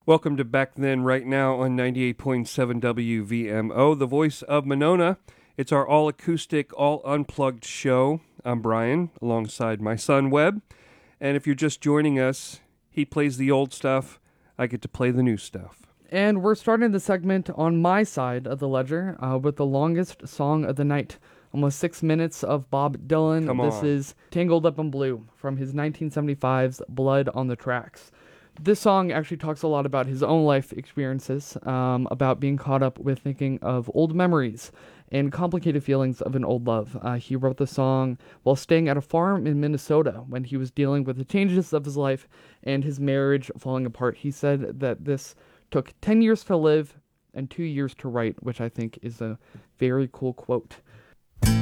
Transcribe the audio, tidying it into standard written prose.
Welcome to Back Then Right Now on 98.7 WVMO, the voice of Monona. It's our all-acoustic, all-unplugged show. I'm Brian, alongside my son, Webb. And if you're just joining us, he plays the old stuff. I get to play the new stuff. And we're starting the segment on my side of the ledger with the longest song of the night. Almost 6 minutes of Bob Dylan. Come on. This is Tangled Up in Blue from his 1975's Blood on the Tracks. This song actually talks a lot about his own life experiences, about being caught up with thinking of old memories and complicated feelings of an old love. He wrote the song while staying at a farm in Minnesota when he was dealing with the changes of his life and his marriage falling apart. He said that this took 10 years to live and 2 years to write, which I think is a very cool quote.